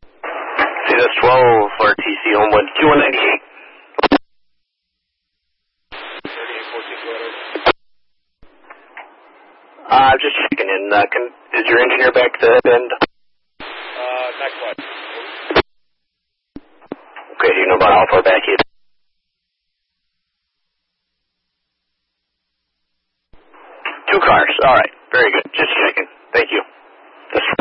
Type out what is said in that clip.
See, that's 12 for TC Homewood, 2198. 3814, Just checking in. Is your engineer back to Bend? next one. Okay, do you know about how far back he is? 2 cars. All right, very good. Just checking. Thank you. That's